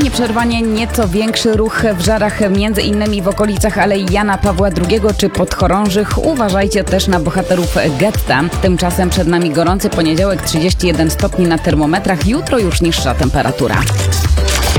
nieprzerwanie nieco większy ruch w Żarach, między innymi w okolicach Alei Jana Pawła II czy Podchorążych. Uważajcie też na bohaterów getta. Tymczasem przed nami gorący poniedziałek, 31 stopni na termometrach. Jutro już niższa temperatura.